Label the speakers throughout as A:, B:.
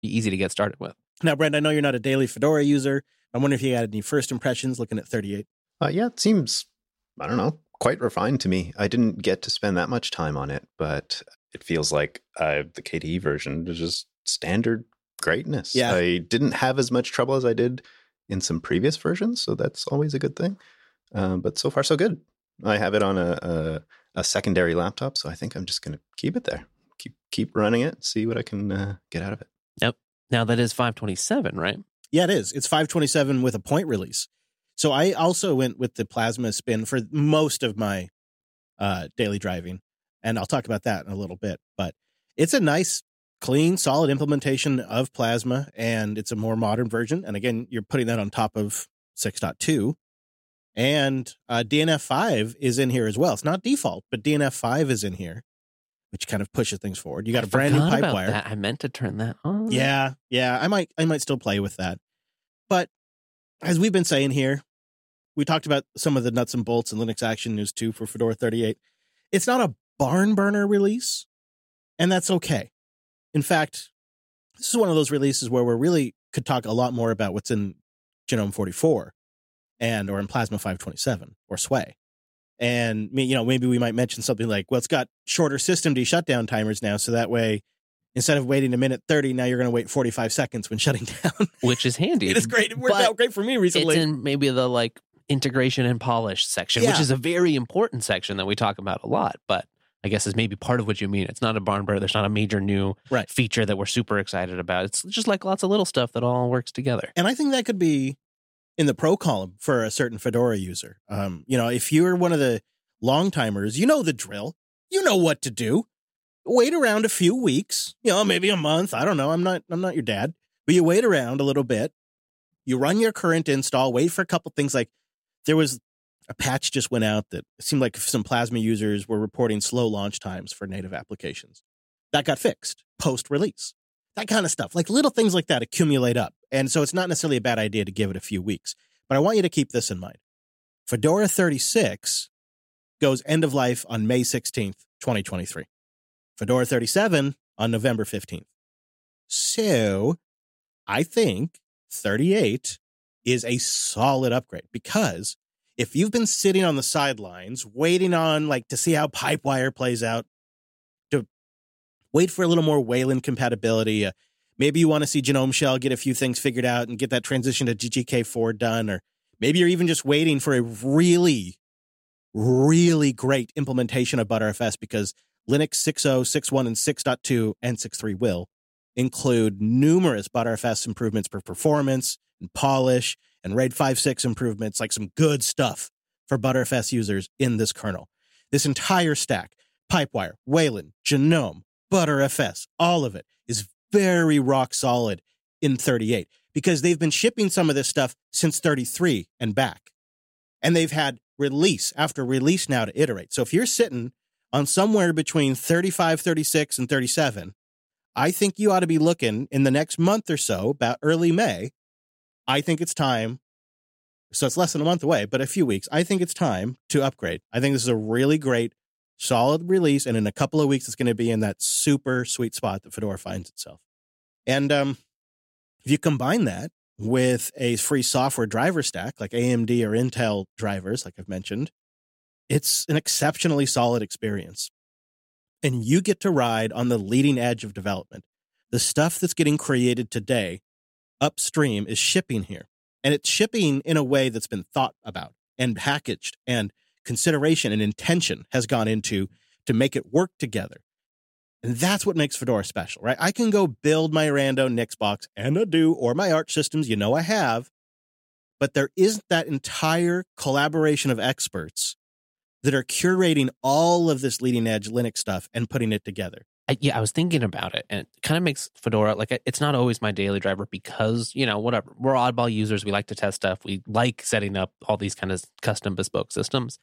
A: be easy to get started with.
B: Now, Brent, I know you're not a daily Fedora user. I wonder if you had any first impressions looking at 38.
C: Yeah, it seems, I don't know, quite refined to me. I didn't get to spend that much time on it, but it feels like the KDE version is just standard greatness.
B: Yeah.
C: I didn't have as much trouble as I did in some previous versions, so that's always a good thing. But so far, so good. I have it on a secondary laptop, so I think I'm just going to keep it there. Keep running it, see what I can get out of it.
A: Yep. Now that is 527, right?
B: Yeah, it is. It's 527 with a point release. So I also went with the Plasma spin for most of my daily driving, and I'll talk about that in a little bit. But it's a nice, clean, solid implementation of Plasma, and it's a more modern version. And again, you're putting that on top of 6.2. And DNF5 is in here as well. It's not default, but DNF5 is in here, which kind of pushes things forward. You got a brand new Pipewire.
A: I meant to turn that on.
B: Yeah. I might still play with that. But as we've been saying here, we talked about some of the nuts and bolts and Linux Action News 2 for Fedora 38. It's not a barn burner release, and that's okay. In fact, this is one of those releases where we really could talk a lot more about what's in GNOME 44 or in Plasma 527 or Sway. And, maybe we might mention something like, well, it's got shorter systemd shutdown timers now, so that way, instead of waiting a minute 30, now you're going to wait 45 seconds when shutting down.
A: Which is handy.
B: It is great. It worked out great for me recently.
A: It's in maybe the integration and polish section, which is a very important section that we talk about a lot, but I guess is maybe part of what you mean. It's not a barn burner. There's not a major new feature that we're super excited about. It's just like lots of little stuff that all works together.
B: And I think that could be in the pro column for a certain Fedora user. If you're one of the long timers, you know the drill. You know what to do. Wait around a few weeks, maybe a month. I don't know. I'm not your dad, but you wait around a little bit. You run your current install, wait for a couple things. Like there was a patch just went out that it seemed like some Plasma users were reporting slow launch times for native applications. That got fixed post-release. That kind of stuff. Like little things like that accumulate up. And so it's not necessarily a bad idea to give it a few weeks. But I want you to keep this in mind. Fedora 36 goes end of life on May 16th, 2023. Fedora 37 on November 15th. So I think 38 is a solid upgrade, because if you've been sitting on the sidelines waiting on to see how Pipewire plays out, to wait for a little more Wayland compatibility, maybe you want to see Genome Shell get a few things figured out and get that transition to GGK4 done, or maybe you're even just waiting for a really, really great implementation of Btrfs, because Linux 6.0, 6.1, and 6.2 and 6.3 will include numerous Btrfs improvements for performance and polish and RAID 5.6 improvements, like some good stuff for Btrfs users in this kernel. This entire stack, Pipewire, Wayland, Genome, Btrfs, all of it is very rock solid in 38, because they've been shipping some of this stuff since 33 and back. And they've had release after release now to iterate. So if you're sitting on somewhere between 35, 36, and 37, I think you ought to be looking in the next month or so, about early May. I think it's time. So it's less than a month away, but a few weeks. I think it's time to upgrade. I think this is a really great, solid release. And in a couple of weeks, it's going to be in that super sweet spot that Fedora finds itself. And if you combine that with a free software driver stack like AMD or Intel drivers, like I've mentioned, it's an exceptionally solid experience. And you get to ride on the leading edge of development. The stuff that's getting created today upstream is shipping here. And it's shipping in a way that's been thought about and packaged, and consideration and intention has gone into to make it work together. And that's what makes Fedora special, right? I can go build my rando Nixbox, and I do, or my Arch systems, I have. But there isn't that entire collaboration of experts that are curating all of this leading edge Linux stuff and putting it together.
A: I was thinking about it, and it kind of makes Fedora, it's not always my daily driver because, whatever. We're oddball users. We like to test stuff. We like setting up all these kind of custom bespoke systems.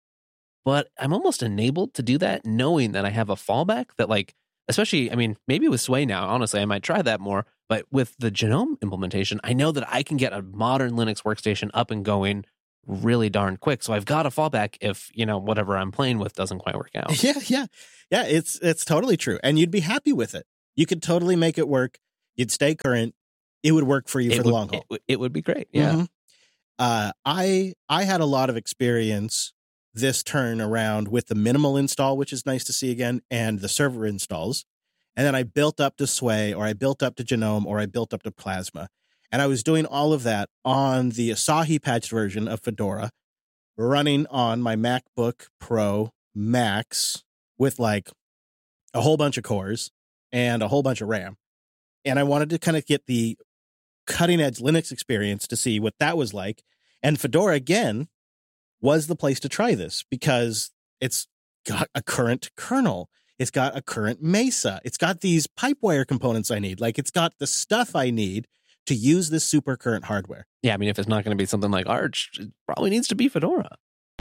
A: But I'm almost enabled to do that knowing that I have a fallback that, especially, maybe with Sway now, honestly, I might try that more. But with the Genome implementation, I know that I can get a modern Linux workstation up and going really darn quick. So I've got a fallback if, whatever I'm playing with doesn't quite work out.
B: Yeah. It's totally true. And you'd be happy with it. You could totally make it work. You'd stay current. It would work for you for the long haul.
A: It would be great. Yeah.
B: Mm-hmm. I had a lot of experience this turn around with the minimal install, which is nice to see again, and the server installs. And then I built up to Sway, or I built up to Genome, or I built up to Plasma. And I was doing all of that on the Asahi patched version of Fedora, running on my MacBook Pro Max with like a whole bunch of cores and a whole bunch of RAM. And I wanted to kind of get the cutting edge Linux experience to see what that was like. And Fedora, again, was the place to try this because it's got a current kernel. It's got a current Mesa. It's got these Pipewire components I need. Like, it's got the stuff I need to use this super current hardware.
A: Yeah, I mean, if it's not going to be something like Arch, it probably needs to be Fedora.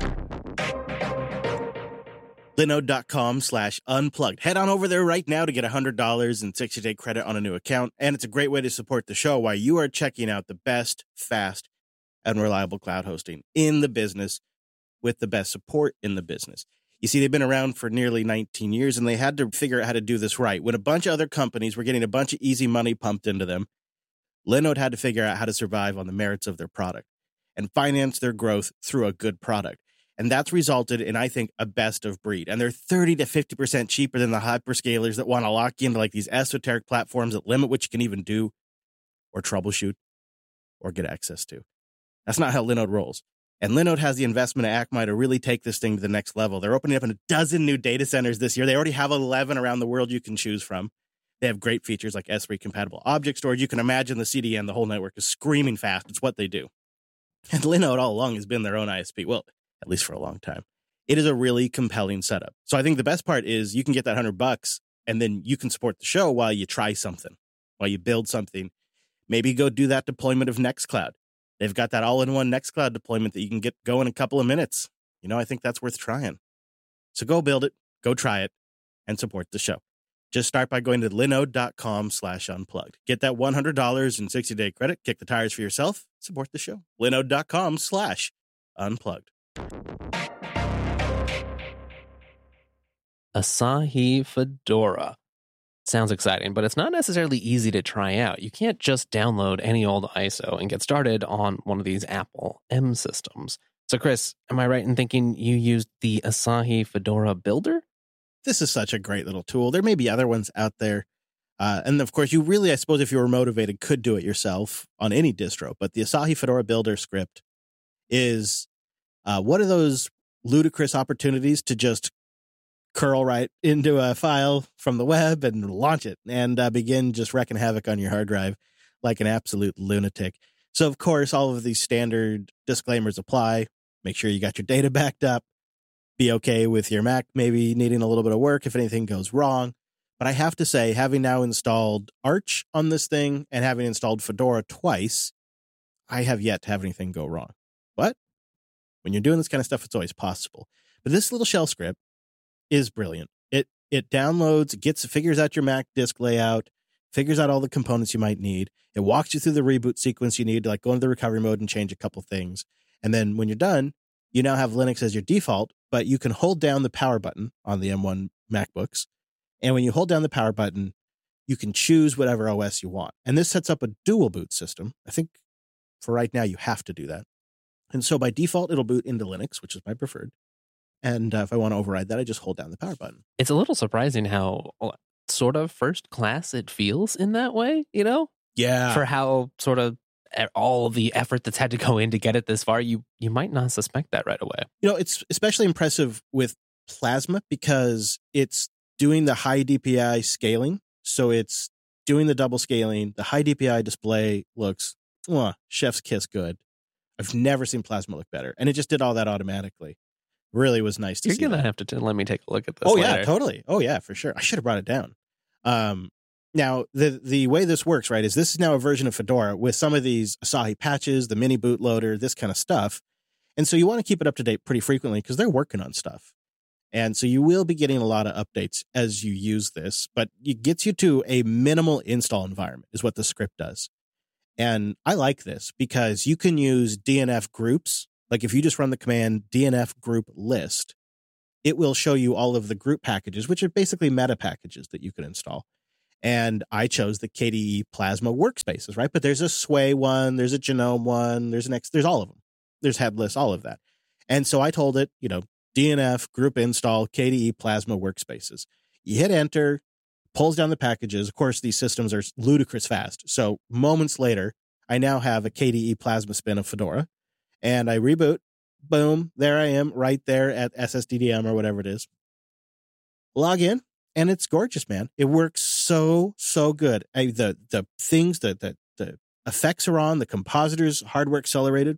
B: Linode.com/unplugged. Head on over there right now to get $100 in 60-day credit on a new account. And it's a great way to support the show while you are checking out the best, fast, and reliable cloud hosting in the business with the best support in the business. You see, they've been around for nearly 19 years, and they had to figure out how to do this right. When a bunch of other companies were getting a bunch of easy money pumped into them, Linode had to figure out how to survive on the merits of their product and finance their growth through a good product. And that's resulted in, I think, a best of breed. And they're 30 to 50% cheaper than the hyperscalers that want to lock you into like these esoteric platforms that limit what you can even do or troubleshoot or get access to. That's not how Linode rolls. And Linode has the investment at Akamai to really take this thing to the next level. They're opening up in a dozen new data centers this year. They already have 11 around the world you can choose from. They have great features like S3 compatible object storage. You can imagine the CDN, the whole network is screaming fast. It's what they do. And Linode all along has been their own ISP. Well, at least for a long time. It is a really compelling setup. So I think the best part is you can get that $100 and then you can support the show while you try something, while you build something. Maybe go do that deployment of Nextcloud. They've got that all-in-one Nextcloud deployment that you can get going in a couple of minutes. You know, I think that's worth trying. So go build it, go try it, and support the show. Just start by going to linode.com/unplugged. Get that $100 in 60-day credit, kick the tires for yourself, support the show. linode.com/unplugged.
A: Asahi Fedora. Sounds exciting, but it's not necessarily easy to try out. You can't just download any old ISO and get started on one of these Apple M systems. So, Chris, am I right in thinking you used the Asahi Fedora Builder?
B: This is such a great little tool. There may be other ones out there. And of course, you really, I suppose, if you were motivated, could do it yourself on any distro. But the Asahi Fedora Builder script is one of those ludicrous opportunities to just curl right into a file from the web and launch it and begin just wrecking havoc on your hard drive like an absolute lunatic. So, of course, all of these standard disclaimers apply. Make sure you got your data backed up. Be okay with your Mac maybe needing a little bit of work if anything goes wrong. But I have to say, having now installed Arch on this thing and having installed Fedora twice, I have yet to have anything go wrong. But when you're doing this kind of stuff, it's always possible. But this little shell script is brilliant. It downloads, figures out your Mac disk layout, figures out all the components you might need. It walks you through the reboot sequence you need to like go into the recovery mode and change a couple things. And then when you're done, you now have Linux as your default, but you can hold down the power button on the M1 MacBooks. And when you hold down the power button, you can choose whatever OS you want. And this sets up a dual boot system. I think for right now, you have to do that. And so by default, it'll boot into Linux, which is my preferred. And if I want to override that, I just hold down the power button.
A: It's a little surprising how sort of first class it feels in that way, you know?
B: Yeah.
A: For how sort of all of the effort that's had to go in to get it this far, you might not suspect that right away.
B: You know, it's especially impressive with Plasma because it's doing the high DPI scaling. So it's doing the double scaling. The high DPI display looks, chef's kiss good. I've never seen Plasma look better. And it just did all that automatically. Really was nice to see.
A: You're going to have to let me take a look at this.
B: Oh,
A: later.
B: Yeah, totally. Oh, yeah, for sure. I should have brought it down. Now, the way this works, right, is this is now a version of Fedora with some of these Asahi patches, the mini bootloader, this kind of stuff. And so you want to keep it up to date pretty frequently because they're working on stuff. And so you will be getting a lot of updates as you use this, but it gets you to a minimal install environment is what the script does. And I like this because you can use DNF groups. Like if you just run the command DNF group list, it will show you all of the group packages, which are basically meta packages that you can install. And I chose the KDE Plasma workspaces, right? But there's a Sway one, there's a Genome one, there's all of them. There's headless, all of that. And so I told it, DNF, group install, KDE Plasma workspaces. You hit enter, pulls down the packages. Of course, these systems are ludicrous fast. So moments later, I now have a KDE Plasma spin of Fedora, and I reboot. Boom, there I am right there at SSDDM or whatever it is. Log in. And it's gorgeous, man. It works so good. The things that the effects are on, the compositors, hardware accelerated.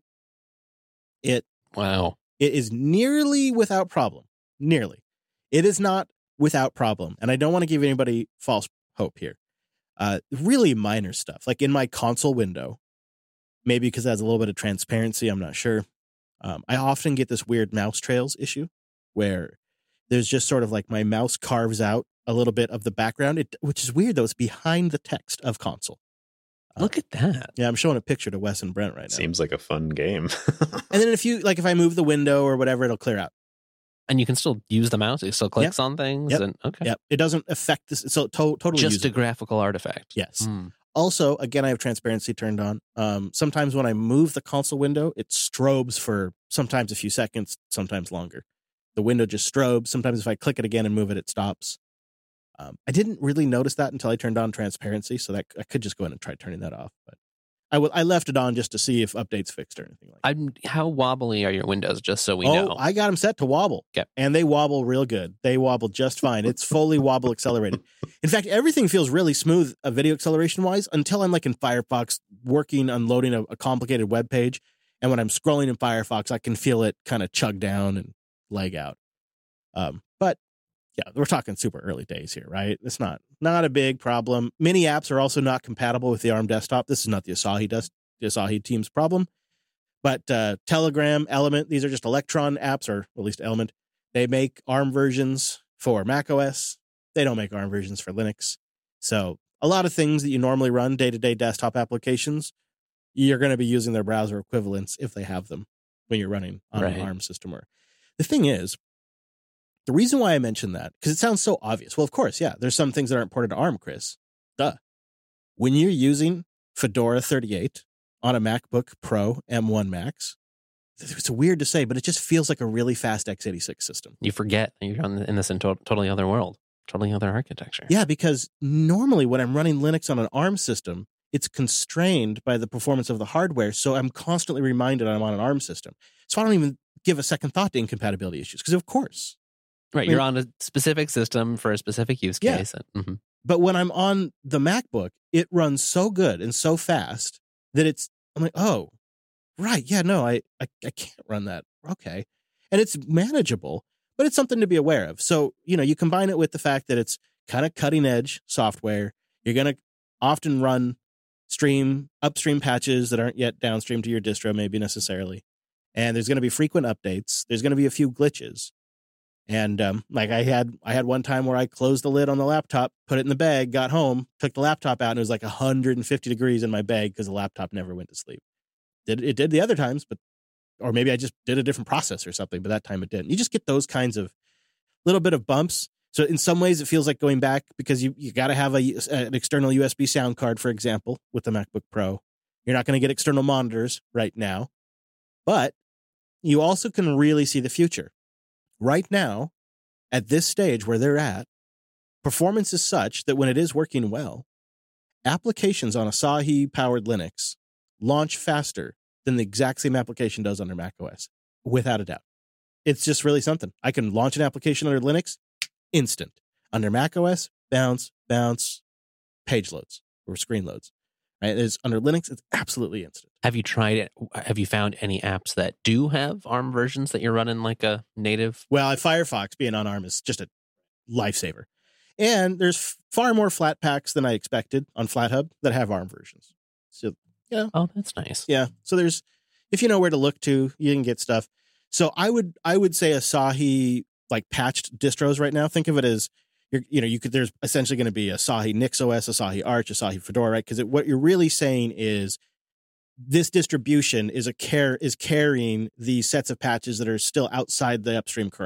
A: Wow.
B: It is nearly without problem. Nearly. It is not without problem. And I don't want to give anybody false hope here. Really minor stuff. Like in my console window, maybe because it has a little bit of transparency, I'm not sure. I often get this weird mouse trails issue where there's just sort of like my mouse carves out a little bit of the background, which is weird, though. It's behind the text of console.
A: Look at that.
B: Yeah, I'm showing a picture to Wes and Brent right now.
C: Seems like a fun game.
B: And then if I move the window or whatever, it'll clear out.
A: And you can still use the mouse. It still clicks on things.
B: Yep.
A: And okay.
B: Yep. It doesn't affect this. It's totally
A: just
B: usable.
A: a graphical artifact.
B: Yes. Also, again, I have transparency turned on. Sometimes when I move the console window, it strobes for sometimes a few seconds, sometimes longer. The window just strobes. Sometimes if I click it again and move it, it stops. I didn't really notice that until I turned on transparency, so that I could just go in and try turning that off. But I left it on just to see if updates fixed or anything like that.
A: How wobbly are your windows, just so we know?
B: I got them set to wobble.
A: Okay.
B: And they wobble real good. They wobble just fine. It's fully wobble accelerated. In fact, everything feels really smooth video acceleration-wise until I'm like in Firefox unloading a complicated web page. And when I'm scrolling in Firefox, I can feel it kind of chug down and lag out. But yeah, we're talking super early days here, right? It's not a big problem. Many apps are also not compatible with the ARM desktop. This is not the Asahi team's problem. But Telegram, Element, these are just Electron apps, or at least Element. They make ARM versions for macOS. They don't make ARM versions for Linux. So a lot of things that you normally run, day-to-day desktop applications, you're going to be using their browser equivalents if they have them when you're running on an ARM system. The thing is, the reason why I mentioned that, because it sounds so obvious. Well, of course, yeah, there's some things that aren't ported to ARM, Chris. Duh. When you're using Fedora 38 on a MacBook Pro M1 Max, it's weird to say, but it just feels like a really fast x86 system.
A: You forget that you're in this totally other world, totally other architecture.
B: Yeah, because normally when I'm running Linux on an ARM system, it's constrained by the performance of the hardware, so I'm constantly reminded I'm on an ARM system. So I don't even give a second thought to incompatibility issues, because of course.
A: Right, you're on a specific system for a specific use case.
B: Yeah. But when I'm on the MacBook, it runs so good and so fast that I'm like, oh, right, yeah, no, I can't run that. Okay. And it's manageable, but it's something to be aware of. So, you combine it with the fact that it's kind of cutting edge software. You're going to often run upstream patches that aren't yet downstream to your distro, maybe necessarily. And there's going to be frequent updates. There's going to be a few glitches. And like I had one time where I closed the lid on the laptop, put it in the bag, got home, took the laptop out, and it was like 150 degrees in my bag because the laptop never went to sleep. It did the other times, or maybe I just did a different process or something, but that time it didn't. You just get those kinds of little bit of bumps. So in some ways it feels like going back because you got to have an external USB sound card, for example, with the MacBook Pro. You're not going to get external monitors right now, but you also can really see the future. Right now, at this stage where they're at, performance is such that when it is working well, applications on Asahi-powered Linux launch faster than the exact same application does under macOS, without a doubt. It's just really something. I can launch an application under Linux, instant. Under macOS, bounce, page loads or screen loads. Right? It's under Linux, it's absolutely instant.
A: Have you tried it? Have you found any apps that do have ARM versions that you're running like a native?
B: Well, Firefox being on ARM is just a lifesaver. And there's far more Flatpaks than I expected on FlatHub that have ARM versions. So, yeah.
A: Oh, that's nice.
B: Yeah. So if you know where to look to, you can get stuff. So I would say Asahi like patched distros right now. Think of it as there's essentially going to be Asahi NixOS, Asahi Arch, Asahi Fedora, right? Because what you're really saying is this distribution is carrying these sets of patches that are still outside the upstream kernel.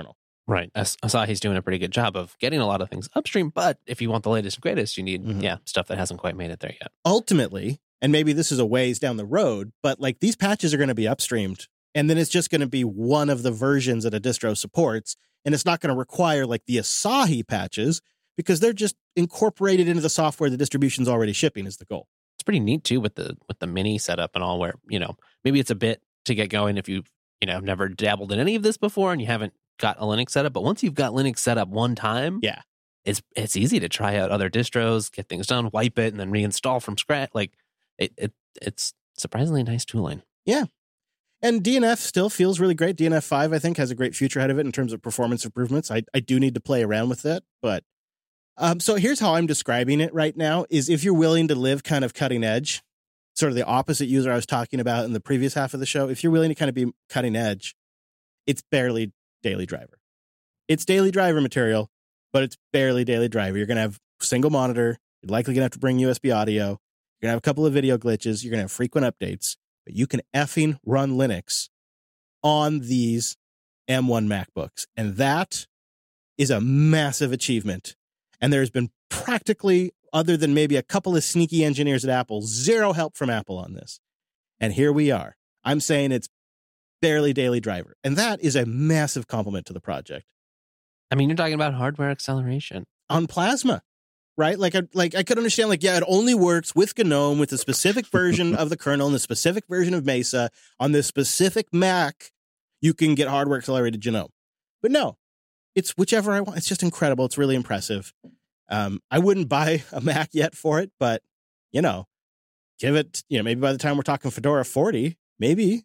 A: Right. Asahi's doing a pretty good job of getting a lot of things upstream, but if you want the latest and greatest, you need, stuff that hasn't quite made it there yet.
B: Ultimately, and maybe this is a ways down the road, but like these patches are going to be upstreamed, and then it's just going to be one of the versions that a distro supports, and it's not going to require like the Asahi patches because they're just incorporated into the software the distribution's already shipping is the goal.
A: It's pretty neat too with the mini setup and all, where, maybe it's a bit to get going if you've, never dabbled in any of this before and you haven't got a Linux setup, but once you've got Linux set up one time, it's easy to try out other distros, get things done, wipe it, and then reinstall from scratch. Like it's surprisingly nice tooling.
B: Yeah. And DNF still feels really great. DNF 5, I think, has a great future ahead of it in terms of performance improvements. I do need to play around with it, but so here's how I'm describing it right now is if you're willing to live kind of cutting edge, sort of the opposite user I was talking about in the previous half of the show, if you're willing to kind of be cutting edge, it's barely daily driver. It's daily driver material, but it's barely daily driver. You're going to have single monitor. You're likely going to have to bring USB audio. You're going to have a couple of video glitches. You're going to have frequent updates, but you can effing run Linux on these M1 MacBooks. And that is a massive achievement. And there's been practically, other than maybe a couple of sneaky engineers at Apple, zero help from Apple on this. And here we are. I'm saying it's barely daily driver. And that is a massive compliment to the project.
A: I mean, you're talking about hardware acceleration
B: on Plasma, right? Like I could understand, it only works with GNOME, with a specific version of the kernel and the specific version of Mesa on this specific Mac. You can get hardware accelerated GNOME, but no, it's whichever I want. It's just incredible. It's really impressive. I wouldn't buy a Mac yet for it, but give it. Maybe by the time we're talking Fedora 40, maybe.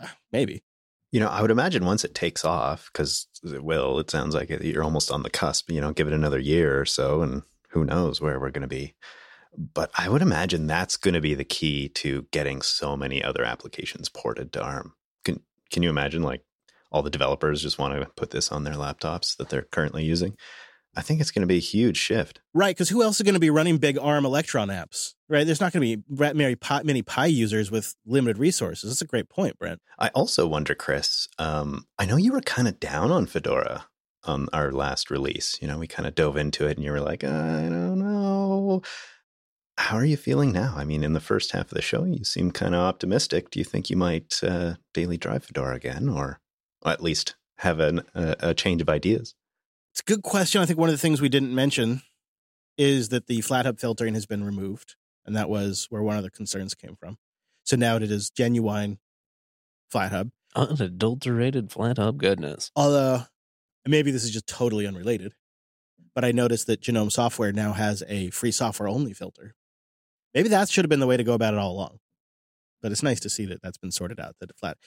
C: I would imagine once it takes off, because it sounds like you're almost on the cusp, give it another year or so, and who knows where we're going to be. But I would imagine that's going to be the key to getting so many other applications ported to ARM. Can you imagine, all the developers just want to put this on their laptops that they're currently using? I think it's going to be a huge shift.
B: Right, because who else is going to be running big ARM Electron apps? Right, there's not going to be many Pi users with limited resources. That's a great point, Brent.
C: I also wonder, Chris, I know you were kind of down on Fedora on our last release. We kind of dove into it and you were like, I don't know. How are you feeling now? I mean, in the first half of the show, you seem kind of optimistic. Do you think you might daily drive Fedora again, or at least have a change of ideas?
B: It's a good question. I think one of the things we didn't mention is that the FlatHub filtering has been removed, and that was where one of the concerns came from. So now it is genuine FlatHub.
A: Unadulterated FlatHub goodness.
B: Although, maybe this is just totally unrelated, but I noticed that GNOME Software now has a free software-only filter. Maybe that should have been the way to go about it all along. But it's nice to see that that's been sorted out.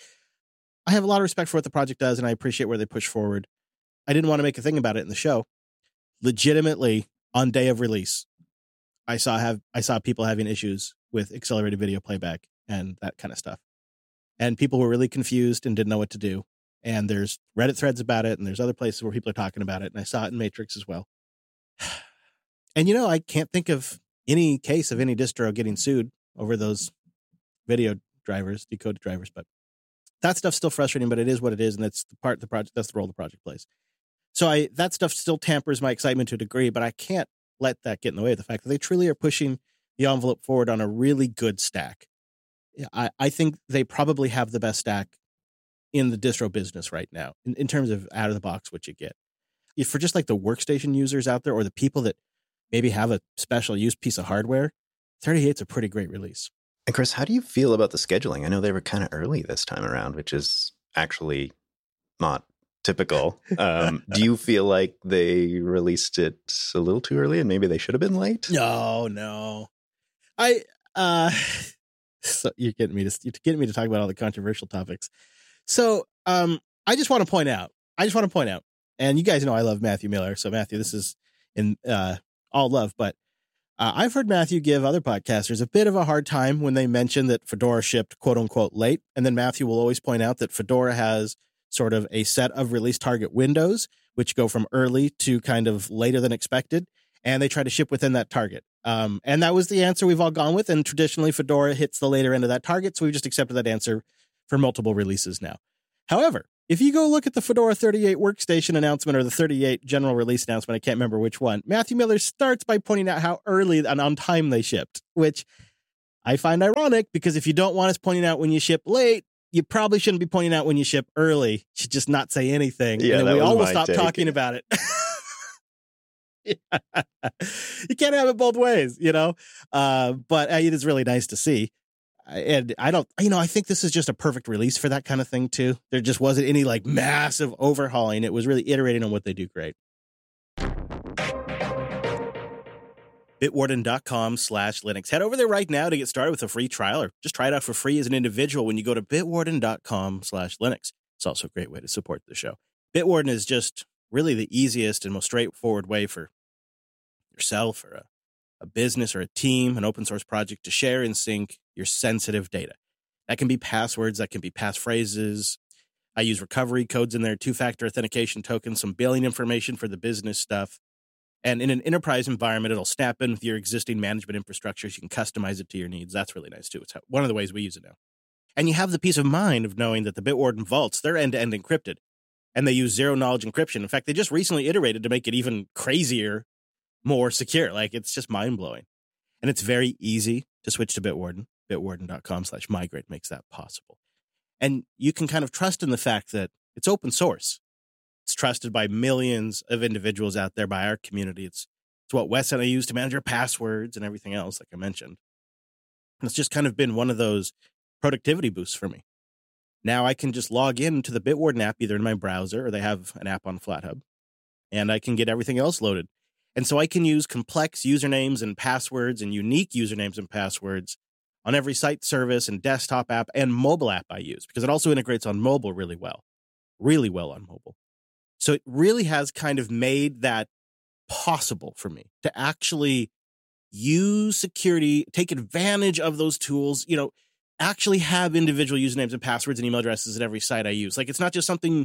B: I have a lot of respect for what the project does, and I appreciate where they push forward. I didn't want to make a thing about it in the show. Legitimately, on day of release, I saw people having issues with accelerated video playback and that kind of stuff. And people were really confused and didn't know what to do. And there's Reddit threads about it, and there's other places where people are talking about it, and I saw it in Matrix as well. And I can't think of any case of any distro getting sued over those video drivers, decoded drivers, but that stuff's still frustrating, but it is what it is, and that's the part of the project. That's the role the project plays. So that stuff still tampers my excitement to a degree, but I can't let that get in the way of the fact that they truly are pushing the envelope forward on a really good stack. I think they probably have the best stack in the distro business right now in terms of out of the box what you get. For just the workstation users out there, or the people that maybe have a special use piece of hardware, 38's a pretty great release.
C: And Chris, how do you feel about the scheduling? I know they were kind of early this time around, which is actually not typical. Do you feel like they released it a little too early and maybe they should have been late?
B: No. So you're getting me to talk about all the controversial topics. So I just want to point out, and you guys know I love Matthew Miller. So Matthew, this is in all love, but I've heard Matthew give other podcasters a bit of a hard time when they mention that Fedora shipped quote unquote late. And then Matthew will always point out that Fedora has sort of a set of release target windows, which go from early to kind of later than expected. And they try to ship within that target. And that was the answer we've all gone with. And traditionally Fedora hits the later end of that target. So we've just accepted that answer for multiple releases now. However, If you go look at the Fedora 38 workstation announcement or the 38 general release announcement, I can't remember which one, Matthew Miller starts by pointing out how early and on time they shipped, which I find ironic because if you don't want us pointing out when you ship late, you probably shouldn't be pointing out when you ship early. You should just not say anything.
C: Yeah,
B: and then we all will stop
C: take.
B: talking about it. You can't have it both ways, but it is really nice to see. And I think this is just a perfect release for that kind of thing too. There just wasn't any like massive overhauling. It was really iterating on what they do great. Bitwarden.com/Linux. Head over there right now to get started with a free trial, or just try it out for free as an individual when you go to bitwarden.com/Linux. It's also a great way to support the show. Bitwarden is just really the easiest and most straightforward way for yourself or a business or a team, an open source project to share and sync your sensitive data. That can be passwords, that can be passphrases. I use recovery codes in there, two-factor authentication tokens, some billing information for the business stuff. And in an enterprise environment, it'll snap in with your existing management infrastructure. So you can customize it to your needs. That's really nice too. It's one of the ways we use it now. And you have the peace of mind of knowing that the Bitwarden vaults, they're end-to-end encrypted. And they use zero-knowledge encryption. In fact, they just recently iterated to make it even crazier, more secure. Like, it's just mind-blowing. And it's very easy to switch to Bitwarden. Bitwarden.com/migrate makes that possible. And you can kind of trust in the fact that it's open source. It's trusted by millions of individuals out there, by our community. It's what Wes and I use to manage our passwords and everything else, like I mentioned. And it's just kind of been one of those productivity boosts for me. Now I can just log into the Bitwarden app, either in my browser or they have an app on FlatHub, and I can get everything else loaded. And so I can use complex usernames and passwords and unique usernames and passwords on every site, service, and desktop app and mobile app I use, because it also integrates on mobile really well on mobile. So it really has kind of made that possible for me to actually use security, take advantage of those tools, actually have individual usernames and passwords and email addresses at every site I use. Like, it's not just something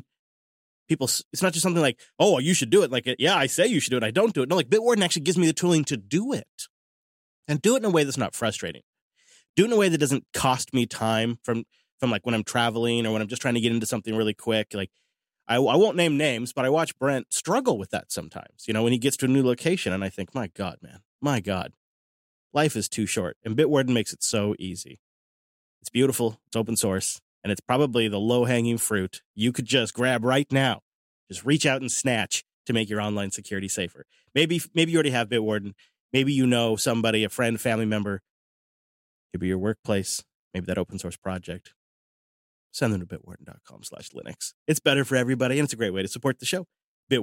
B: like, oh, you should do it. Like, yeah, I say you should do it. I don't do it. No, like Bitwarden actually gives me the tooling to do it, and do it in a way that's not frustrating. Do it in a way that doesn't cost me time from like when I'm traveling or when I'm just trying to get into something really quick. Like, I won't name names, but I watch Brent struggle with that sometimes, when he gets to a new location, and I think, my God, man, my God, life is too short. And Bitwarden makes it so easy. It's beautiful. It's open source. And it's probably the low-hanging fruit you could just grab right now. Just reach out and snatch to make your online security safer. Maybe you already have Bitwarden. Maybe you know somebody, a friend, family member. Could be your workplace. Maybe that open source project. Send them to bitwarden.com/Linux. It's better for everybody, and it's a great way to support the show.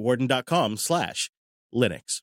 B: Bitwarden.com/Linux.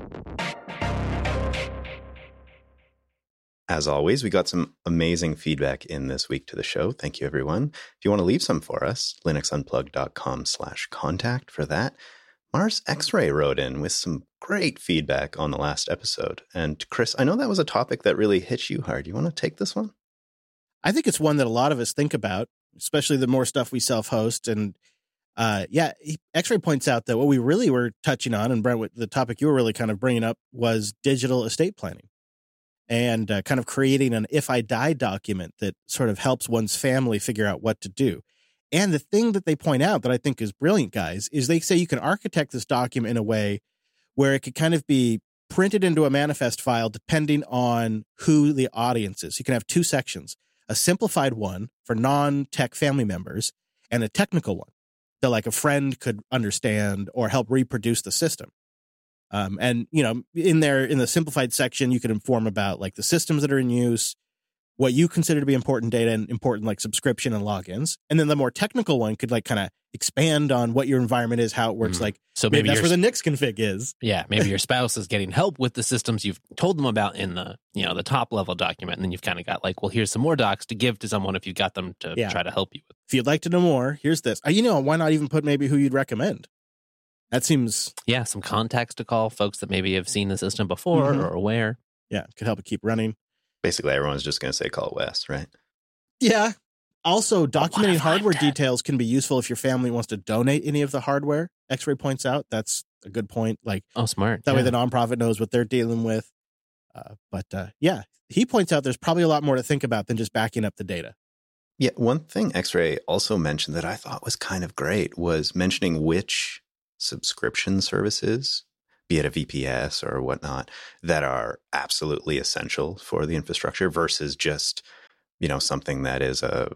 C: As always, we got some amazing feedback in this week to the show. Thank you, everyone. If you want to leave some for us, linuxunplugged.com/contact for that. Mars X-Ray wrote in with some great feedback on the last episode. And Chris, I know that was a topic that really hit you hard. You want to take this one?
B: I think it's one that a lot of us think about, especially the more stuff we self-host. And X-Ray points out that what we really were touching on, and Brent, the topic you were really kind of bringing up, was digital estate planning. And kind of creating an if I die document that sort of helps one's family figure out what to do. And the thing that they point out that I think is brilliant, guys, is they say you can architect this document in a way where it could kind of be printed into a manifest file depending on who the audience is. You can have two sections, a simplified one for non-tech family members and a technical one that like a friend could understand or help reproduce the system. And, in the simplified section, you can inform about like the systems that are in use, what you consider to be important data and important like subscription and logins. And then the more technical one could like kind of expand on what your environment is, how it works. Like, so maybe that's where the Nix config is.
A: Yeah. Maybe your spouse is getting help with the systems you've told them about in the, the top level document. And then you've kind of got like, well, here's some more docs to give to someone if you got them to try to help you with.
B: If you'd like to know more, here's this. Why not even put maybe who you'd recommend? That seems...
A: Yeah, some contacts to call, folks that maybe have seen the system before or aware.
B: Yeah, could help it keep running.
C: Basically, everyone's just going to say call Wes, right?
B: Yeah. Also, documenting hardware details can be useful if your family wants to donate any of the hardware. X-Ray points out that's a good point. Like,
A: smart.
B: That way the nonprofit knows what they're dealing with. But he points out there's probably a lot more to think about than just backing up the data.
C: Yeah, one thing X-Ray also mentioned that I thought was kind of great was mentioning which subscription services, be it a VPS or whatnot, that are absolutely essential for the infrastructure versus just, something that is a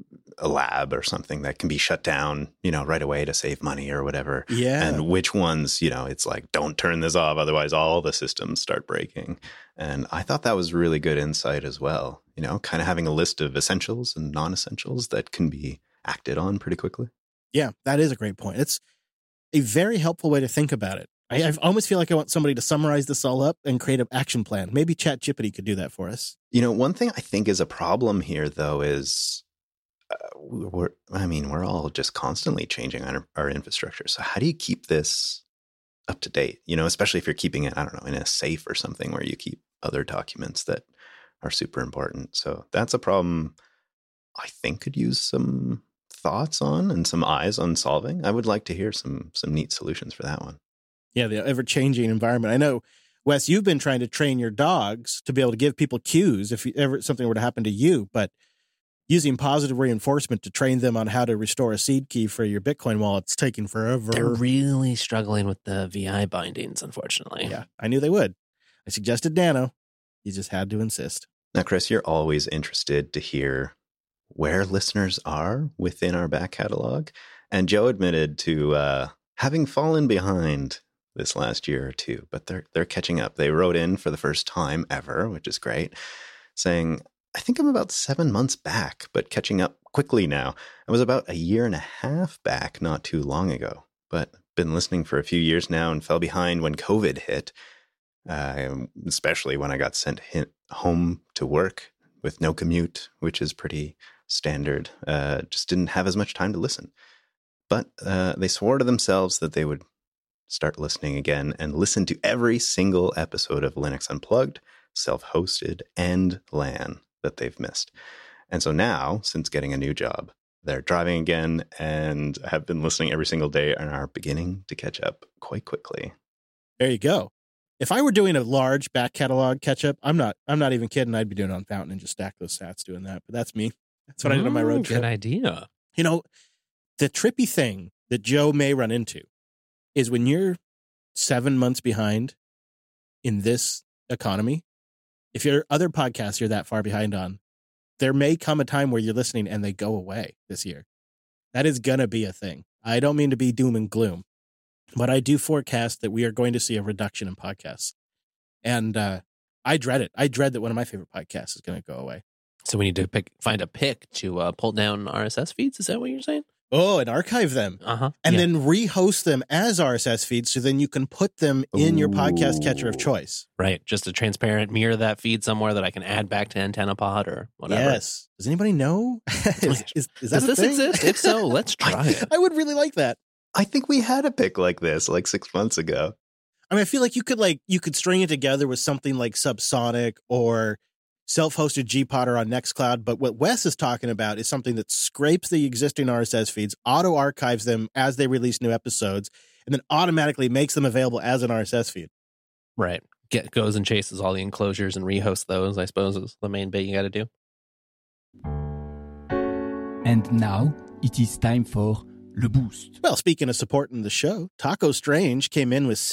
C: lab or something that can be shut down, right away to save money or whatever.
B: Yeah.
C: And which ones, it's like, don't turn this off, otherwise all the systems start breaking. And I thought that was really good insight as well, kind of having a list of essentials and non-essentials that can be acted on pretty quickly.
B: Yeah, that is a great point. It's a very helpful way to think about it. I almost feel like I want somebody to summarize this all up and create an action plan. Maybe ChatGPT could do that for us.
C: One thing I think is a problem here, though, is we're all just constantly changing our infrastructure. So how do you keep this up to date? Especially if you're keeping it, I don't know, in a safe or something where you keep other documents that are super important. So that's a problem I think could use some thoughts on and some eyes on solving. I would like to hear some neat solutions for that one.
B: Yeah, the ever-changing environment. I know, Wes, you've been trying to train your dogs to be able to give people cues if something were to happen to you, but using positive reinforcement to train them on how to restore a seed key for your Bitcoin wallet's taking forever.
A: They're really struggling with the VI bindings, unfortunately.
B: Yeah, I knew they would. I suggested Nano. You just had to insist.
C: Now, Chris, you're always interested to hear where listeners are within our back catalog. And Joe admitted to having fallen behind this last year or two, but they're catching up. They wrote in for the first time ever, which is great, saying, I think I'm about 7 months back, but catching up quickly now. I was about 1.5 years back not too long ago, but been listening for a few years now and fell behind when COVID hit, especially when I got sent home to work with no commute, which is pretty standard. Just didn't have as much time to listen. But they swore to themselves that they would start listening again and listen to every single episode of Linux Unplugged, self-hosted, and LAN that they've missed. And so now, since getting a new job, they're driving again and have been listening every single day and are beginning to catch up quite quickly.
B: There you go. If I were doing a large back catalog catch up, I'm not even kidding. I'd be doing it on Fountain and just stack those sats doing that. But that's me. That's what I did on my road trip.
A: Good idea.
B: The trippy thing that Joe may run into is when you're 7 months behind in this economy, if your other podcasts you're that far behind on, there may come a time where you're listening and they go away this year. That is going to be a thing. I don't mean to be doom and gloom, but I do forecast that we are going to see a reduction in podcasts. And I dread it. I dread that one of my favorite podcasts is going to go away.
A: So we need to find a pick to pull down RSS feeds? Is that what you're saying?
B: Oh, and archive them. And then rehost them as RSS feeds so then you can put them in your podcast catcher of choice.
A: Right. Just a transparent mirror that feed somewhere that I can add back to AntennaPod or whatever.
B: Yes. Does anybody know? Is that
A: Does this
B: thing?
A: exist? If so, let's try it.
B: I would really like that.
C: I think we had a pick like this like 6 months ago.
B: I mean, I feel like you could string it together with something like Subsonic or self-hosted GPodder on Nextcloud. But what Wes is talking about is something that scrapes the existing RSS feeds, auto-archives them as they release new episodes, and then automatically makes them available as an RSS feed.
A: Right. Goes and chases all the enclosures and rehosts those, I suppose, is the main bit you got to do.
D: And now it is time for Le Boost.
B: Well, speaking of supporting the show, Taco Strange came in with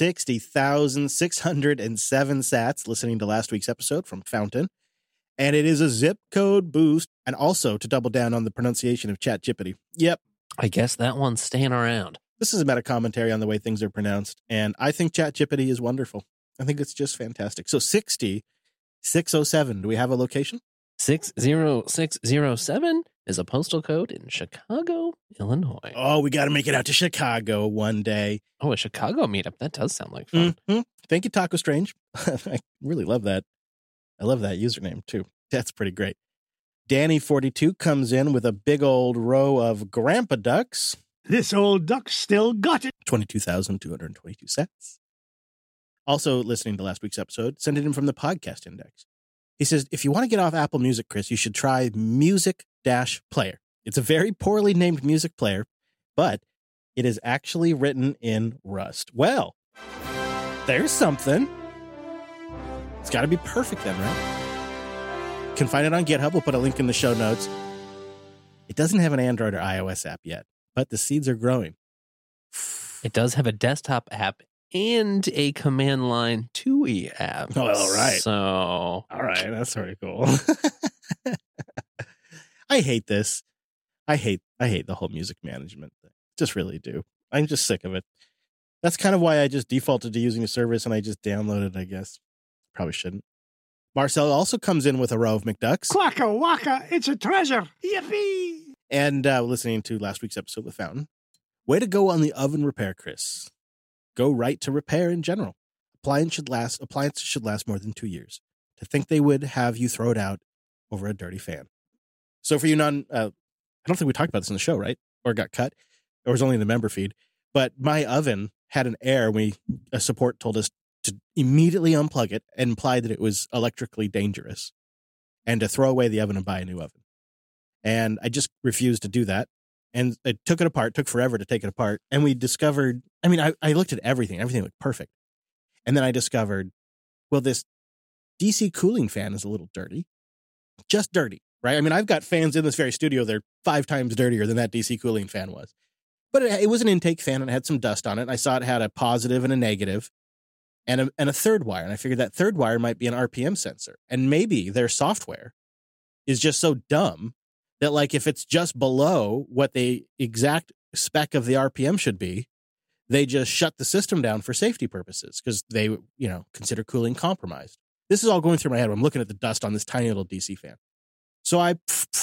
B: 60,607 sats listening to last week's episode from Fountain. And it is a zip code boost, and also to double down on the pronunciation of ChatGPT. Yep.
A: I guess that one's staying around.
B: This is a meta commentary on the way things are pronounced, and I think ChatGPT is wonderful. I think it's just fantastic. So 60607, do we have a location?
A: 60607 is a postal code in Chicago, Illinois.
B: Oh, we got to make it out to Chicago one day.
A: Oh, a Chicago meetup. That does sound like fun.
B: Mm-hmm. Thank you, Taco Strange. I really love that. I love that username, too. That's pretty great. Danny42 comes in with a big old row of Grandpa Ducks.
E: This old duck still got it.
B: 22,222 cents. Also listening to last week's episode, sent it in from the podcast index. He says, if you want to get off Apple Music, Chris, you should try Music-Player. It's a very poorly named music player, but it is actually written in Rust. Well, there's something. It's got to be perfect then, right? You can find it on GitHub. We'll put a link in the show notes. It doesn't have an Android or iOS app yet, but the seeds are growing.
A: It does have a desktop app and a command line TUI app.
B: Oh, all right.
A: So,
B: all right, that's pretty cool. I hate this. I hate the whole music management thing. Just really do. I'm just sick of it. That's kind of why I just defaulted to using the service and I just downloaded, I guess. Probably shouldn't. Marcel also comes in with a row of McDucks.
E: Quacka wacka, it's a treasure. Yippee!
B: And listening to last week's episode with Fountain. Way to go on the oven repair, Chris. Go right to repair in general. Appliances should last more than 2 years. To think they would have you throw it out over a dirty fan. So for you I don't think we talked about this in the show, right? Or it got cut. Or it was only in the member feed. But my oven had an error. A support told us to immediately unplug it and implied that it was electrically dangerous and to throw away the oven and buy a new oven. And I just refused to do that. And I took it apart, took forever to take it apart. And we discovered, I looked at everything looked perfect. And then I discovered, well, this DC cooling fan is a little dirty, just dirty, right? I've got fans in this very studio. They're 5 times dirtier than that DC cooling fan was. But it was an intake fan and it had some dust on it. And I saw it had a positive and a negative and a third wire. And I figured that third wire might be an RPM sensor. And maybe their software is just so dumb that, like, if it's just below what the exact spec of the RPM should be, they just shut the system down for safety purposes because they, consider cooling compromised. This is all going through my head when I'm looking at the dust on this tiny little DC fan. So I,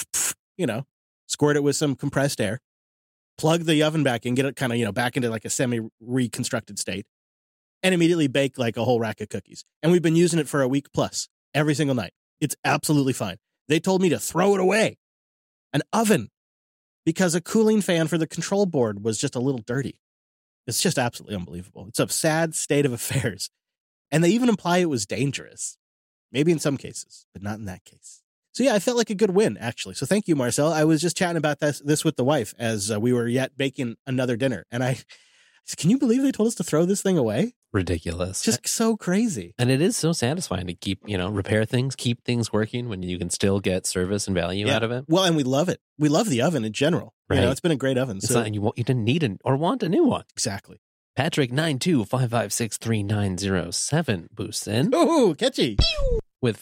B: squirt it with some compressed air, plug the oven back in, get it kind of, back into like a semi-reconstructed state, and immediately bake like a whole rack of cookies. And we've been using it for a week plus every single night. It's absolutely fine. They told me to throw it away. An oven, because a cooling fan for the control board was just a little dirty. It's just absolutely unbelievable. It's a sad state of affairs. And they even imply it was dangerous. Maybe in some cases, but not in that case. So yeah, I felt like a good win, actually. So thank you, Marcel. I was just chatting about this with the wife as we were yet baking another dinner. And I said, can you believe they told us to throw this thing away?
A: ridiculous.
B: Just so crazy.
A: And it is so satisfying to keep, repair things, keep things working when you can still get service and value out of it.
B: Well, and we love it. We love the oven in general.
A: Right.
B: It's been a great oven.
A: It's not, you didn't need or want a new one.
B: Exactly.
A: Patrick 925563907 boosts in.
B: Oh, catchy.
A: With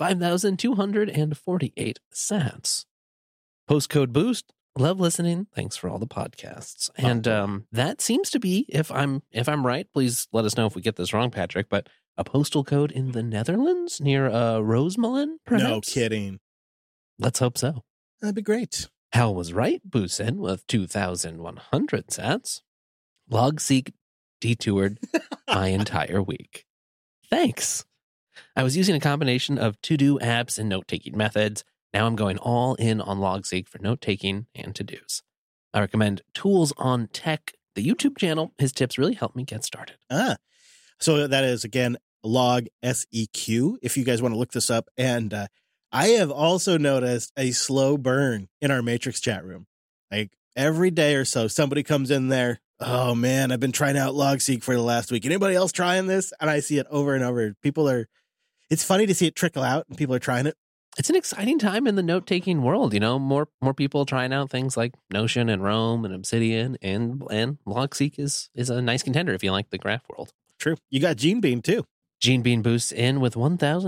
A: 5,248 sats. Postcode boost. Love listening. Thanks for all the podcasts. And that seems to be, if I'm right, please let us know if we get this wrong, Patrick, but a postal code in the Netherlands near Rosemalen, perhaps?
B: No kidding.
A: Let's hope so.
B: That'd be great.
A: Hal was right, boosts in with 2,100 sats. Logseek detoured my entire week. Thanks. I was using a combination of to-do apps and note-taking methods. Now I'm going all in on Logseek for note-taking and to-dos. I recommend Tools on Tech, the YouTube channel. His tips really help me get started.
B: So that is, again, Log SEQ, if you guys want to look this up. And I have also noticed a slow burn in our Matrix chat room. Like every day or so, somebody comes in there. Oh, man, I've been trying out Logseek for the last week. Anybody else trying this? And I see it over and over. It's funny to see it trickle out and people are trying it.
A: It's an exciting time in the note-taking world. More people trying out things like Notion and Roam and Obsidian, and Logseek is a nice contender if you like the graph world.
B: True. You got Gene Bean, too.
A: Gene Bean boosts in with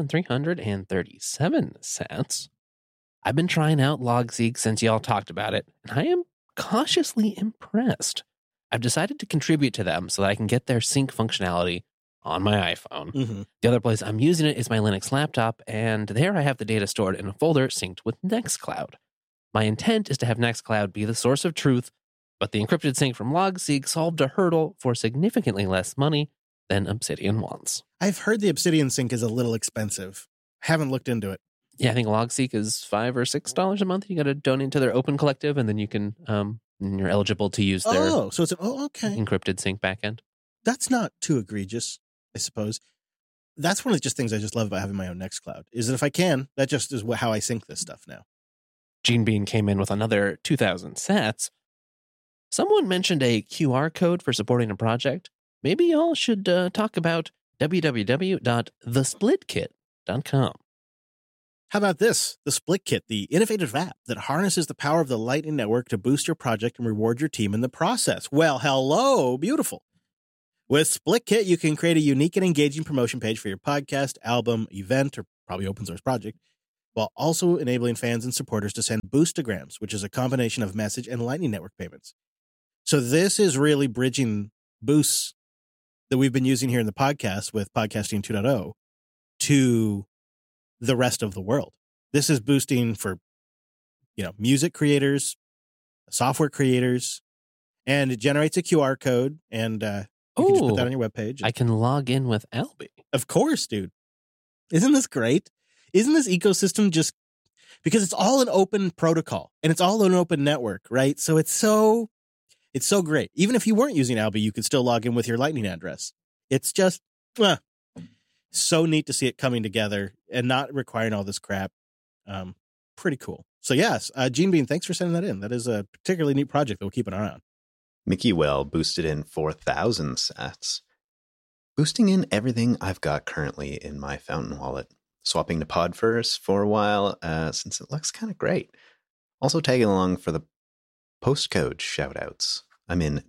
A: 1,337 sats. I've been trying out Logseek since y'all talked about it, and I am cautiously impressed. I've decided to contribute to them so that I can get their sync functionality on my iPhone.
B: Mm-hmm.
A: The other place I'm using it is my Linux laptop, and there I have the data stored in a folder synced with Nextcloud. My intent is to have Nextcloud be the source of truth, but the encrypted sync from Logseek solved a hurdle for significantly less money than Obsidian wants.
B: I've heard the Obsidian sync is a little expensive. Haven't looked into it.
A: Yeah, I think Logseek is $5 or $6 a month. You got to donate to their Open Collective, and then you can, you're eligible to use their
B: okay.
A: encrypted sync backend.
B: That's not too egregious, I suppose. That's one of the things I just love about having my own Nextcloud, is that if I can, that just is how I sync this stuff now.
A: Gene Bean came in with another 2,000 sats. Someone mentioned a QR code for supporting a project. Maybe y'all should talk about www.thesplitkit.com.
B: How about this? The Split Kit, the innovative app that harnesses the power of the Lightning Network to boost your project and reward your team in the process. Well, hello, beautiful. With Split Kit, you can create a unique and engaging promotion page for your podcast, album, event, or probably open source project, while also enabling fans and supporters to send Boostograms, which is a combination of message and Lightning Network payments. So this is really bridging boosts that we've been using here in the podcast with Podcasting 2.0 to the rest of the world. This is boosting for, music creators, software creators, and it generates a QR code, and you can just put that on your webpage.
A: I can log in with Albie.
B: Of course, dude. Isn't this great? Isn't this ecosystem just because it's all an open protocol and it's all an open network, right? So it's so great. Even if you weren't using Albie, you could still log in with your Lightning address. It's just so neat to see it coming together and not requiring all this crap. Pretty cool. So yes, Gene Bean, thanks for sending that in. That is a particularly neat project that we'll keep an eye on.
C: Mickey Well boosted in 4,000 sats. Boosting in everything I've got currently in my Fountain wallet. Swapping to Podverse for a while since it looks kind of great. Also tagging along for the postcode shoutouts. I'm in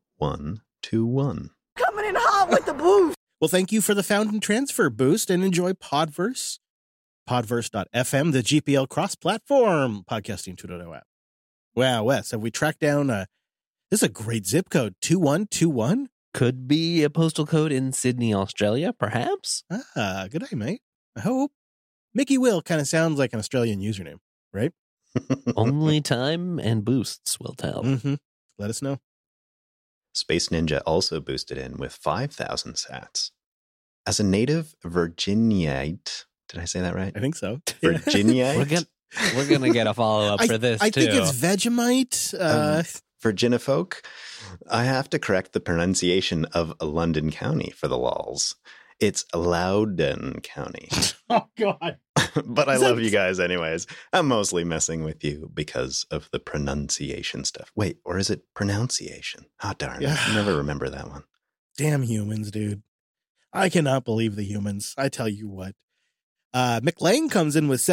C: 2121.
F: Coming in hot with the boost.
B: Well, thank you for the Fountain Transfer boost and enjoy Podverse. Podverse.fm, the GPL cross-platform Podcasting 2.0 app. Wow, Wes, have we tracked down this is a great zip code, 2121?
A: Could be a postal code in Sydney, Australia, perhaps?
B: Good day, mate. I hope. Mickey Will kind of sounds like an Australian username, right?
A: Only time and boosts will tell.
B: Mm-hmm. Let us know.
C: Space Ninja also boosted in with 5,000 sats. As a native Virginiite, did I say that right?
B: I think so.
C: Virginiite?
A: We're gonna get a follow-up for this,
B: I
A: too.
B: think it's Vegemite.
C: Virginifolk, I have to correct the pronunciation of London County for the lols. It's Loudoun County.
B: Oh, God.
C: But I love you guys anyways. I'm mostly messing with you because of the pronunciation stuff. Wait, or is it pronunciation? Oh, darn.
B: Yeah.
C: I never remember that one.
B: Damn humans, dude. I cannot believe the humans. I tell you what. McLean comes in with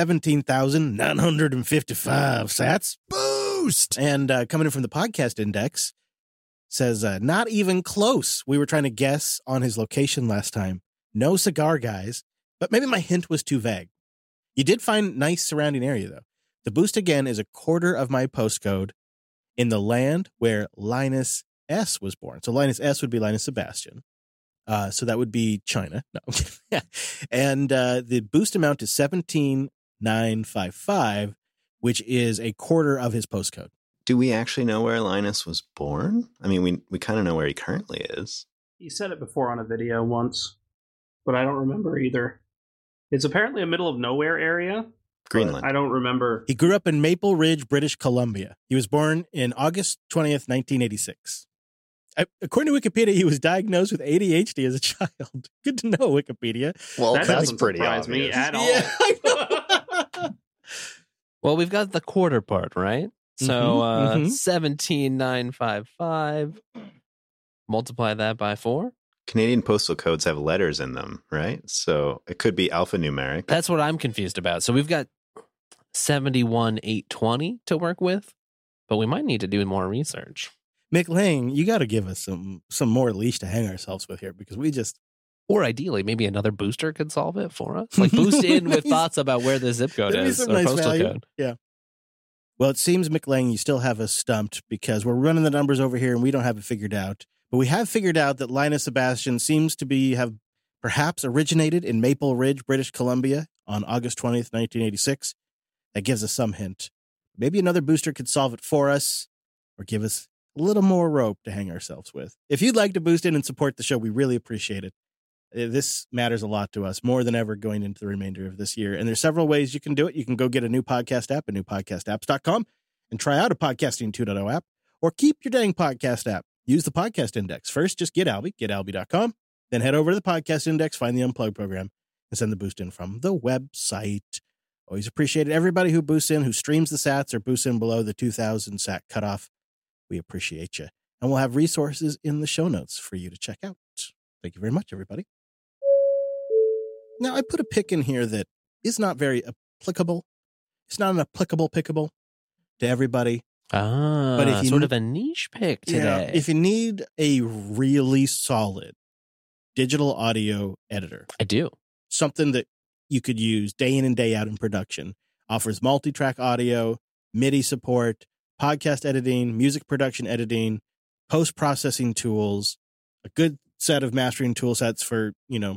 B: 17,955 sats. Boost! And coming in from the podcast index, says, not even close. We were trying to guess on his location last time. No cigar guys, but maybe my hint was too vague. You did find nice surrounding area, though. The boost again is a quarter of my postcode in the land where Linus S. was born. So Linus S. would be Linus Sebastian. So that would be China. No. And the boost amount is 17,955, which is a quarter of his postcode.
C: Do we actually know where Linus was born? I mean, we kind of know where he currently is.
G: He said it before on a video once, but I don't remember either. It's apparently a middle of nowhere area.
C: Greenland.
G: I don't remember.
B: He grew up in Maple Ridge, British Columbia. He was born in August 20th, 1986. According to Wikipedia, he was diagnosed with ADHD as a child. Good to know, Wikipedia.
C: Well,
G: that
C: that's
G: doesn't
C: pretty
G: surprise
C: obvious.
G: me at all.
B: Yeah, I know.
A: Well, we've got the quarter part, right? So 17,955. Multiply that by 4.
C: Canadian postal codes have letters in them, right? So it could be alphanumeric.
A: That's what I'm confused about. So we've got 71,820 to work with, but we might need to do more research.
B: Mick Lang, you got to give us some more leash to hang ourselves with here because we just...
A: Or ideally, maybe another booster could solve it for us. Like boost in with thoughts about where the zip code
B: There'd be
A: is
B: some
A: or
B: nice
A: postal
B: value.
A: code.
B: Yeah. Well, it seems, Mick Lang, you still have us stumped because we're running the numbers over here and we don't have it figured out. But we have figured out that Linus Sebastian seems to have perhaps originated in Maple Ridge, British Columbia on August 20th, 1986. That gives us some hint. Maybe another booster could solve it for us or give us a little more rope to hang ourselves with. If you'd like to boost in and support the show, we really appreciate it. This matters a lot to us, more than ever going into the remainder of this year. And there's several ways you can do it. You can go get a new podcast app at newpodcastapps.com and try out a Podcasting 2.0 app, or keep your dang podcast app. Use the podcast index. First, just get Albie, getalbie.com. Then head over to the podcast index, find the Unplugged program, and send the boost in from the website. Always appreciate it. Everybody who boosts in, who streams the sats or boosts in below the 2,000 sat cutoff, we appreciate you. And we'll have resources in the show notes for you to check out. Thank you very much, everybody. Now, I put a pick in here that is not very applicable. It's not an applicable pickable to everybody.
A: But
B: if you
A: sort of a niche pick today.
B: If you need a really solid digital audio editor,
A: I do.
B: something that you could use day in and day out in production, offers multi-track audio, MIDI support, podcast editing, music production editing, post-processing tools, a good set of mastering tool sets for,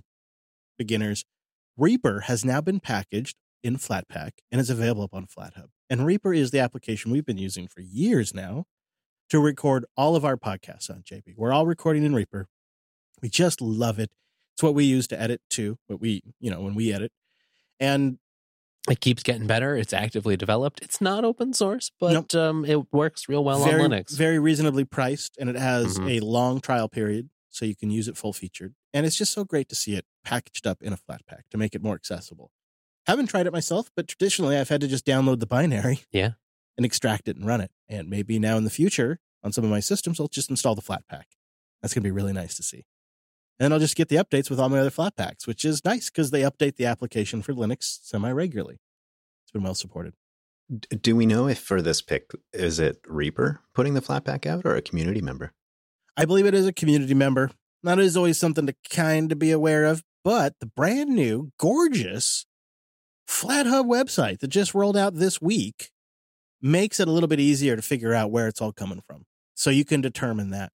B: beginners. Reaper has now been packaged in Flatpak and is available up on FlatHub. And Reaper is the application we've been using for years now to record all of our podcasts on, JB. We're all recording in Reaper. We just love it. It's what we use to edit too, when we edit. And
A: it keeps getting better. It's actively developed. It's not open source, but it works real well on Linux.
B: Very reasonably priced, and it has a long trial period, so you can use it full featured. And it's just so great to see it packaged up in a Flatpak to make it more accessible. Haven't tried it myself, but traditionally I've had to just download the binary and extract it and run it. And maybe now in the future, on some of my systems, I'll just install the Flatpak. That's going to be really nice to see. And I'll just get the updates with all my other Flatpaks, which is nice because they update the application for Linux semi-regularly. It's been well supported.
C: Do we know if for this pick, is it Reaper putting the Flatpak out or a community member?
B: I believe it is a community member. That is always something to kind of be aware of, but the brand new, gorgeous FlatHub website that just rolled out this week makes it a little bit easier to figure out where it's all coming from. So you can determine that.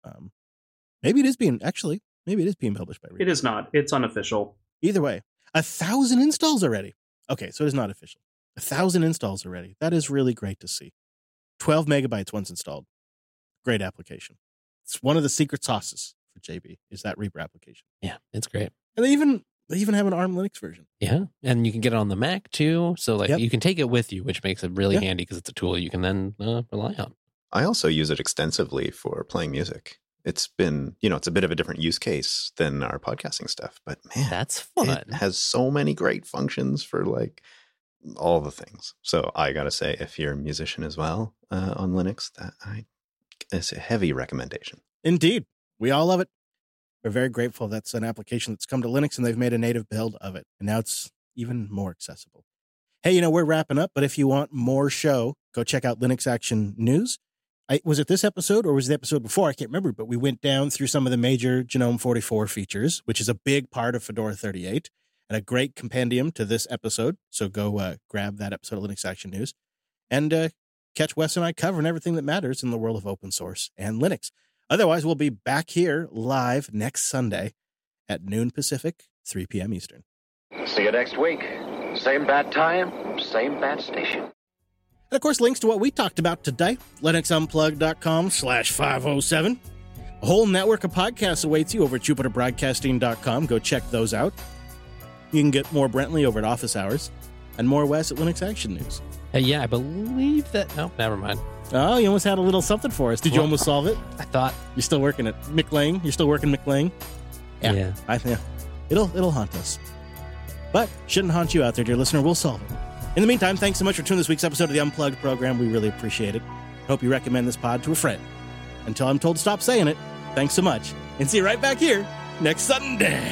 B: Maybe it is being published by Reaper.
G: It is not. It's unofficial.
B: Either way, 1,000 installs already. Okay, so it is not official. 1,000 installs already. That is really great to see. 12 megabytes once installed. Great application. It's one of the secret sauces for JB is that Reaper application.
A: Yeah, it's great.
B: And they even have an ARM Linux version.
A: Yeah, and you can get it on the Mac too. So you can take it with you, which makes it really handy because it's a tool you can then rely on.
C: I also use it extensively for playing music. It's been, it's a bit of a different use case than our podcasting stuff, but man,
A: that's fun.
C: It has so many great functions for like all the things. So I got to say, if you're a musician as well on Linux, it's a heavy recommendation.
B: Indeed. We all love it. We're very grateful. That's an application that's come to Linux and they've made a native build of it. And now it's even more accessible. Hey, we're wrapping up, but if you want more show, go check out Linux Action News. Was it this episode or was it the episode before? I can't remember, but we went down through some of the major GNOME 44 features, which is a big part of Fedora 38 and a great compendium to this episode. So go grab that episode of Linux Action News and catch Wes and I covering everything that matters in the world of open source and Linux. Otherwise, we'll be back here live next Sunday at noon Pacific, 3 p.m. Eastern.
H: See you next week. Same bad time, same bad station.
B: And of course, links to what we talked about today, linuxunplugged.com/507. A whole network of podcasts awaits you over at jupiterbroadcasting.com. Go check those out. You can get more Brentley over at Office Hours and more Wes at Linux Action News.
A: I believe that... Oh, never mind.
B: Oh, you almost had a little something for us. Did you almost solve it?
A: I thought...
B: You're still working at McLean? You're still working McLean? Yeah. It'll haunt us. But shouldn't haunt you out there, dear listener. We'll solve it. In the meantime, thanks so much for tuning this week's episode of the Unplugged program. We really appreciate it. Hope you recommend this pod to a friend. Until I'm told to stop saying it, thanks so much. And see you right back here next Sunday.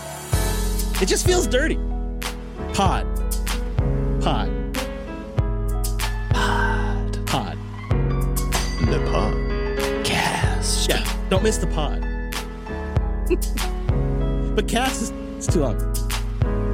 B: It just feels dirty. Pod.
C: The podcast.
B: Yeah, don't miss the pod. But cast is too long.